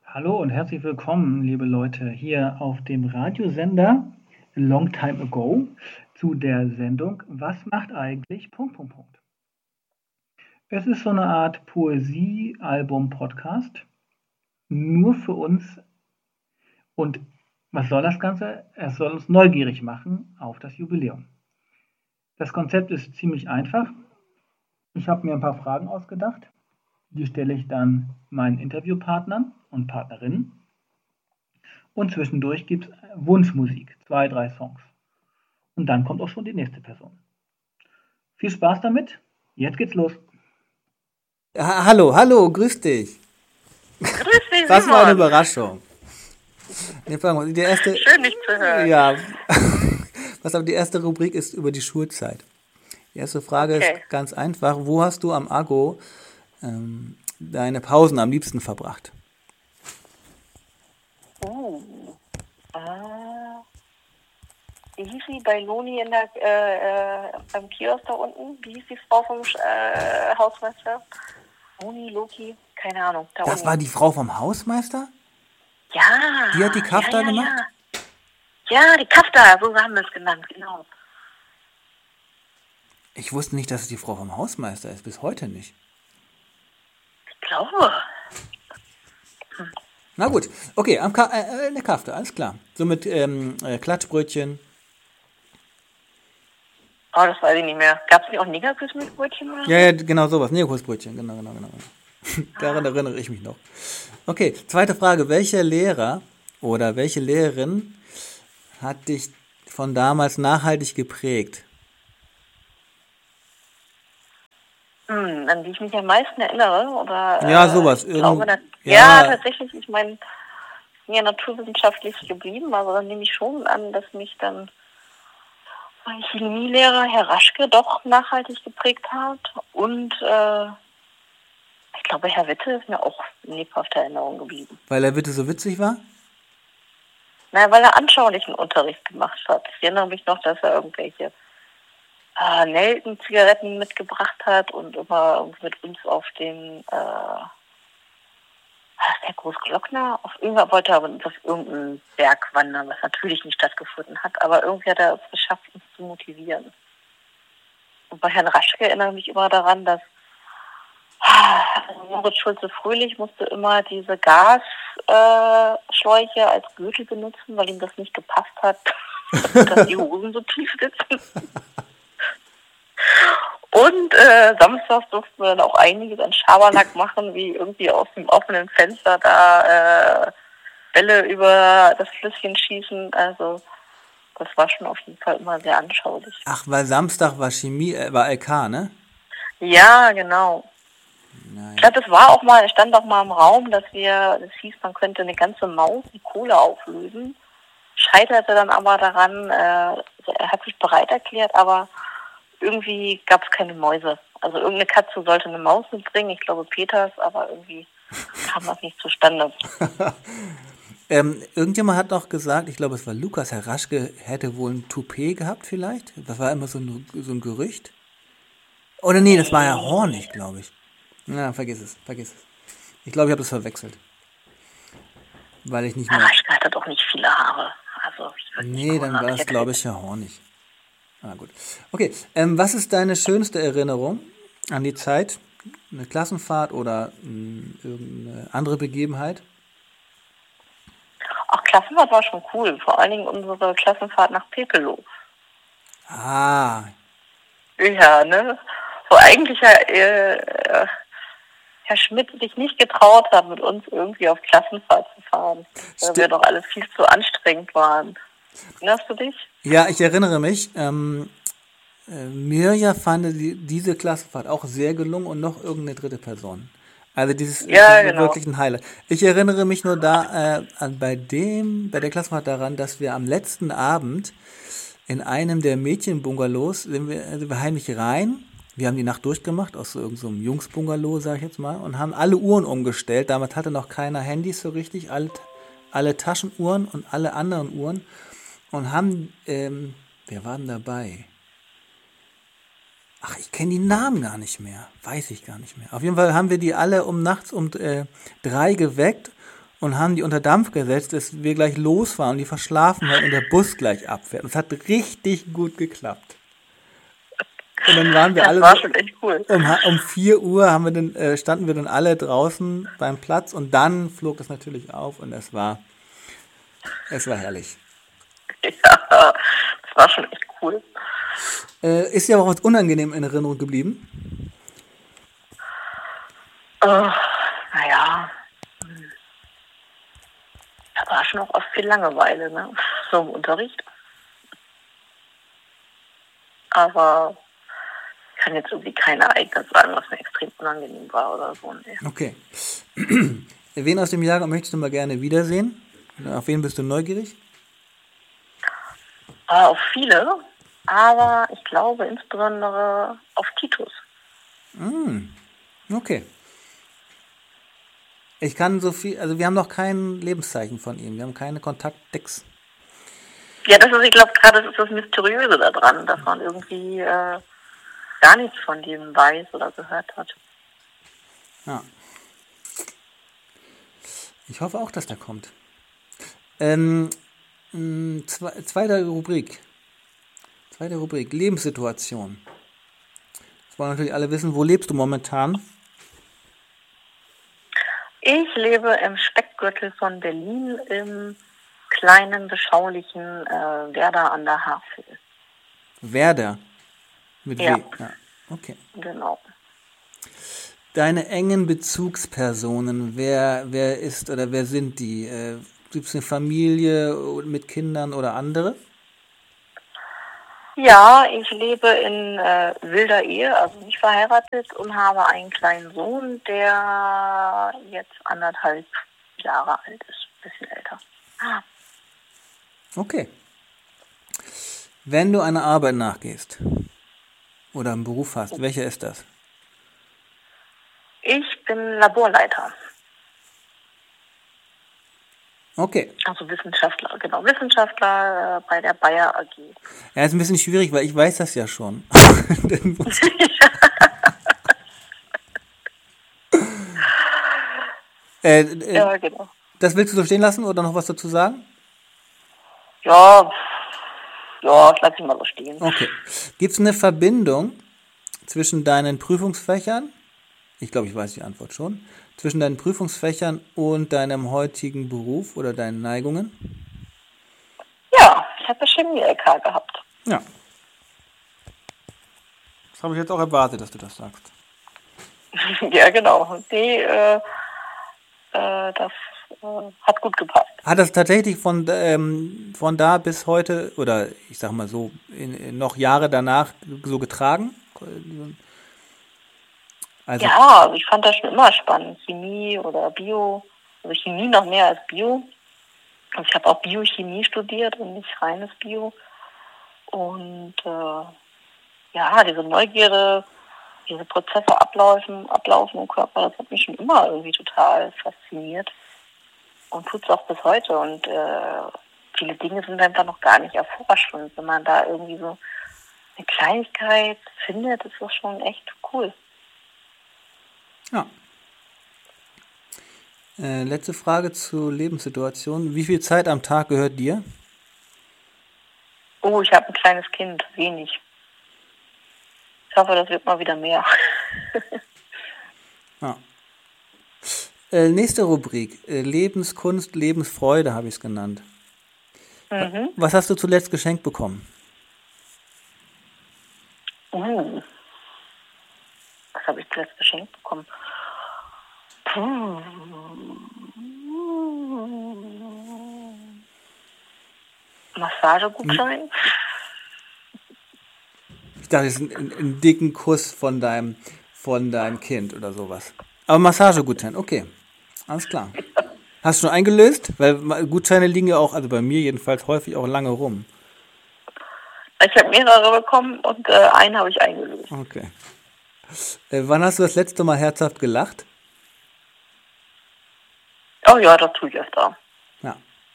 Hallo und herzlich willkommen, liebe Leute, hier auf dem Radiosender Long Time Ago zu der Sendung Was macht eigentlich... Es ist so eine Art Poesie-Album-Podcast, nur für uns. Und was soll das Ganze? Es soll uns neugierig machen auf das Jubiläum. Das Konzept ist ziemlich einfach. Ich habe mir ein paar Fragen ausgedacht. Die stelle ich dann meinen Interviewpartnern und Partnerinnen. Und zwischendurch gibt es Wunschmusik, 2, 3 Songs. Und dann kommt auch schon die nächste Person. Viel Spaß damit. Jetzt geht's los. Hallo, grüß dich. Grüß dich, Was für eine Simon. Überraschung. Die erste, Schön, dich zu hören. ja, die erste Rubrik ist über die Schulzeit. Die erste Frage Okay. ist ganz einfach. Wo hast du am Aggo deine Pausen am liebsten verbracht? Wie hieß sie bei Loni beim Kiosk da unten? Wie hieß die Frau vom Hausmeister? Loni, Loki? Keine Ahnung. Da Das unten. war die Frau vom Hausmeister? Ja. Die hat die Kafta gemacht? Ja, die Kafta, so haben wir es genannt, genau. Ich wusste nicht, dass es die Frau vom Hausmeister ist. Bis heute nicht. Ich glaube. Na gut, okay, eine Kafta, alles klar. So mit Klatschbrötchen. Oh, das weiß ich nicht mehr. Gab es nicht auch Negerkuss mit Brötchen oder so? Ja, genau sowas. Negerkussbrötchen, genau. Daran erinnere ich mich noch. Okay, zweite Frage. Welcher Lehrer oder welche Lehrerin hat dich von damals nachhaltig geprägt? An die ich mich am meisten erinnere, oder? Ja, sowas. Ich glaube, Ja. tatsächlich, ich meine, ich bin ja naturwissenschaftlich geblieben, also dann nehme ich schon an, dass mich dann mein Chemielehrer, Herr Raschke, doch nachhaltig geprägt hat. Und ich glaube, Herr Witte ist mir auch in lebhafter Erinnerung geblieben. Weil er bitte so witzig war? Naja, weil er anschaulichen Unterricht gemacht hat. Ich erinnere mich noch, dass er irgendwelche Nelken-Zigaretten mitgebracht hat und immer mit uns auf den der Großglockner, wollte er mit uns auf irgendeinen Berg wandern, was natürlich nicht stattgefunden hat, aber irgendwie hat er es geschafft, uns zu motivieren. Und bei Herrn Raschke erinnere ich mich immer daran, dass Moritz Schulze-Fröhlich musste immer diese Gasschläuche als Gürtel benutzen, weil ihm das nicht gepasst hat, dass die Hosen so tief sitzen. Und samstags durften wir dann auch einiges an Schabernack machen, wie irgendwie aus dem offenen Fenster da Bälle über das Flüsschen schießen. Also das war schon auf jeden Fall immer sehr anschaulich. Ach, weil Samstag war Chemie, war LK, ne? Ja, genau. Nein. Ich glaube, es stand auch mal im Raum, das hieß, man könnte eine ganze Maus die Kohle auflösen. Scheiterte dann aber daran, er hat sich bereit erklärt, aber irgendwie gab es keine Mäuse. Also irgendeine Katze sollte eine Maus mitbringen, ich glaube Peters, aber irgendwie kam das nicht zustande. Irgendjemand hat noch gesagt, ich glaube es war Lukas, Herr Raschke hätte wohl ein Toupet gehabt vielleicht. Das war immer so ein Gerücht. Oder nee, das war ja Hornig, glaube ich. Na, vergiss es. Ich glaube, ich habe das verwechselt. Weil ich nicht Herr mehr... Raschke hatte doch nicht viele Haare. Also ich würde nicht Nee, dann war das, glaube ich, ja Hornig. Ah, gut. Okay, was ist deine schönste Erinnerung an die Zeit? Eine Klassenfahrt oder irgendeine andere Begebenheit? Auch Klassenfahrt war schon cool. Vor allen Dingen unsere Klassenfahrt nach Pepelo. Ah, Ja, ne? Wo eigentlich Herr Schmidt sich nicht getraut hat, mit uns irgendwie auf Klassenfahrt zu fahren. Weil wir doch alle viel zu anstrengend waren. Erinnerst du dich? ja, ich erinnere mich. Mirja fand diese Klassenfahrt auch sehr gelungen und noch irgendeine dritte Person. Also das Ja, ist genau. wirklich ein Highlight. Ich erinnere mich nur bei der Klassenfahrt daran, dass wir am letzten Abend in einem der Mädchenbungalows sind wir heimlich rein. Wir haben die Nacht durchgemacht aus so irgendeinem so Jungsbungalow, sag ich jetzt mal, und haben alle Uhren umgestellt. Damals hatte noch keiner Handys so richtig, alle Taschenuhren und alle anderen Uhren. Und haben, wer war denn dabei? Ach, ich kenne die Namen gar nicht mehr. Weiß ich gar nicht mehr. Auf jeden Fall haben wir die alle nachts um 3 geweckt und haben die unter Dampf gesetzt, dass wir gleich losfahren und die verschlafen haben und der Bus gleich abfährt. Und es hat richtig gut geklappt. Und dann waren wir Das alle war schon echt cool. um 4 Uhr standen wir dann alle draußen beim Platz und dann flog das natürlich auf und es war herrlich. Ja, das war schon echt cool. Ist dir aber auch was unangenehm in Erinnerung geblieben? Naja, da war schon auch oft viel Langeweile, ne? So im Unterricht. Aber ich kann jetzt irgendwie kein Ereignis sagen, was mir extrem unangenehm war oder so. Nee. Okay. Wen aus dem Jahrgang möchtest du mal gerne wiedersehen? Auf wen bist du neugierig? Auf viele, aber ich glaube insbesondere auf Titus. Okay. Ich kann so viel, also wir haben noch kein Lebenszeichen von ihm, wir haben keine Kontaktdecks. Ja, ich glaube gerade, das ist das Mysteriöse daran, dass man irgendwie gar nichts von dem weiß oder gehört hat. Ja. Ich hoffe auch, dass der kommt. Zweite Rubrik, Lebenssituation. Jetzt wollen natürlich alle wissen, wo lebst du momentan? Ich lebe im Speckgürtel von Berlin im kleinen, beschaulichen Werder an der Havel. Werder? Mit Ja. W? Ja, okay. Genau. Deine engen Bezugspersonen, wer ist oder wer sind die? Gibt es eine Familie mit Kindern oder andere? Ja, ich lebe in wilder Ehe, also nicht verheiratet und habe einen kleinen Sohn, der jetzt 1,5 Jahre alt ist, ein bisschen älter. Okay. Wenn du einer Arbeit nachgehst oder einen Beruf hast, welcher ist das? Ich bin Laborleiter, Okay. also Wissenschaftler bei der Bayer AG. Ja, ist ein bisschen schwierig, weil ich weiß das ja schon. Ja, genau. Das willst du so stehen lassen oder noch was dazu sagen? Ja, das lasse ich mal so stehen. Okay. Gibt es eine Verbindung zwischen deinen Prüfungsfächern? Ich glaube, ich weiß die Antwort schon. Zwischen deinen Prüfungsfächern und deinem heutigen Beruf oder deinen Neigungen? Ja, ich habe Chemie-LK gehabt. Ja. Das habe ich jetzt auch erwartet, dass du das sagst. Ja, genau. Das hat gut gepasst. Hat das tatsächlich von da bis heute, oder ich sag mal so, noch Jahre danach so getragen? Also, Ja, also ich fand das schon immer spannend. Chemie oder Bio. Also Chemie noch mehr als Bio. Also ich habe auch Biochemie studiert und nicht reines Bio. Und ja, diese Neugierde, diese Prozesse ablaufen im Körper, das hat mich schon immer irgendwie total fasziniert. Und tut es auch bis heute. Und viele Dinge sind einfach noch gar nicht erforscht. Und wenn man da irgendwie so eine Kleinigkeit findet, ist das schon echt cool. ja. Letzte Frage zur Lebenssituation. Wie viel Zeit am Tag gehört dir? Oh, ich habe ein kleines Kind, wenig. Ich hoffe, das wird mal wieder mehr. Ja. Nächste Rubrik. Lebenskunst, Lebensfreude habe ich es genannt. Mhm. Was hast du zuletzt geschenkt bekommen? Was habe ich zuletzt geschenkt bekommen? Massagegutschein? Ich dachte, es ist ein dicken Kuss von deinem Kind oder sowas. Aber Massagegutschein, okay. Alles klar. Hast du schon eingelöst? Weil Gutscheine liegen ja auch, also bei mir jedenfalls, häufig auch lange rum. Ich habe mehrere bekommen und einen habe ich eingelöst. Okay. Wann hast du das letzte Mal herzhaft gelacht? Oh ja, das tue ich öfter. Ja.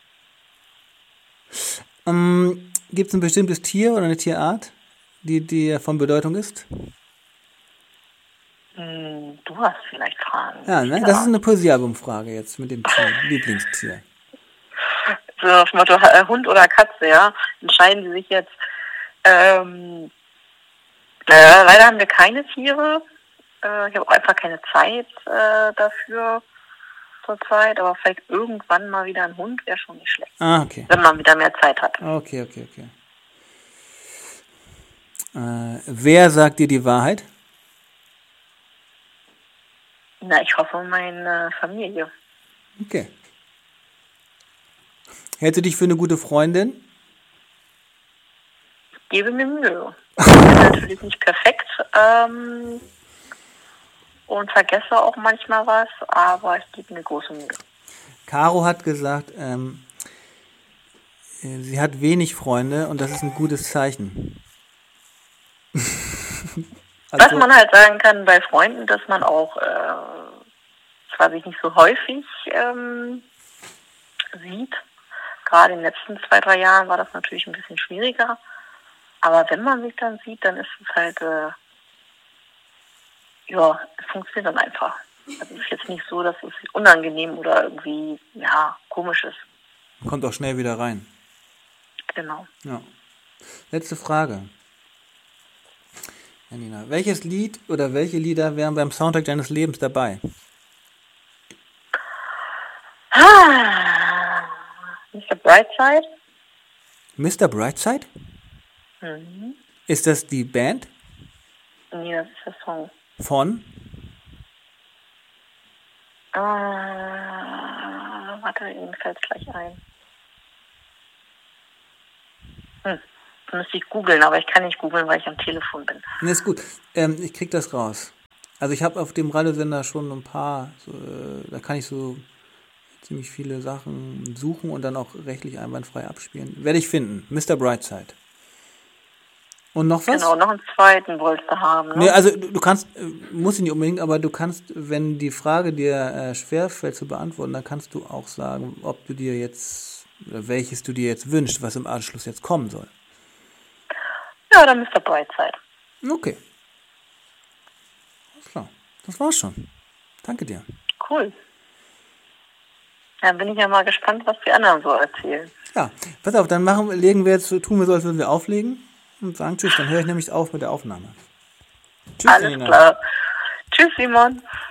Gibt es ein bestimmtes Tier oder eine Tierart, die dir von Bedeutung ist? Du hast vielleicht Fragen. Ja, ne? Das ist eine Poesiealbumfrage jetzt mit dem Tier, Lieblingstier. So auf dem Motto Hund oder Katze, ja. Entscheiden Sie sich jetzt. Leider haben wir keine Tiere. Ich habe auch einfach keine Zeit dafür zurzeit. Aber vielleicht irgendwann mal wieder ein Hund wäre schon nicht schlecht. Ah, okay. Wenn man wieder mehr Zeit hat. Okay. Wer sagt dir die Wahrheit? Na, ich hoffe, meine Familie. Okay. Hältst du dich für eine gute Freundin? Ich gebe mir Mühe. Ich bin natürlich nicht perfekt und vergesse auch manchmal was, aber ich gebe mir große Mühe. Caro hat gesagt, sie hat wenig Freunde und das ist ein gutes Zeichen. Was man halt sagen kann bei Freunden, dass man auch zwar sich nicht so häufig sieht. Gerade in den letzten 2-3 Jahren war das natürlich ein bisschen schwieriger. Aber wenn man sich dann sieht, dann ist es halt, es funktioniert dann einfach. Also es ist jetzt nicht so, dass es unangenehm oder irgendwie, komisch ist. Kommt auch schnell wieder rein. Genau. Ja. Letzte Frage. Janina, welches Lied oder welche Lieder wären beim Soundtrack deines Lebens dabei? Mr. Brightside. Mr. Brightside? Mhm. Ist das die Band? Nee, das ist der Song. Von? Warte, mir fällt es gleich ein. Müsste ich googeln, aber ich kann nicht googeln, weil ich am Telefon bin. Ne, ist gut. Ich krieg das raus. Also ich habe auf dem Radiosender schon ein paar, da kann ich so ziemlich viele Sachen suchen und dann auch rechtlich einwandfrei abspielen. Werde ich finden. Mr. Brightside. Und noch was? Genau, noch einen zweiten wolltest du haben, ne? Nee, also du kannst, musst ihn nicht unbedingt, aber du kannst, wenn die Frage dir schwerfällt zu beantworten, dann kannst du auch sagen, ob du dir jetzt, oder welches du dir jetzt wünschst, was im Anschluss jetzt kommen soll. Ja, dann Mr. Brightside. Okay. Alles klar. Das war's schon. Danke dir. Cool. Dann bin ich ja mal gespannt, was die anderen so erzählen. Ja, pass auf, dann tun wir so, als würden wir auflegen und sagen Tschüss. Dann höre ich nämlich auf mit der Aufnahme. Tschüss, Alles Janina. klar. Tschüss, Simon.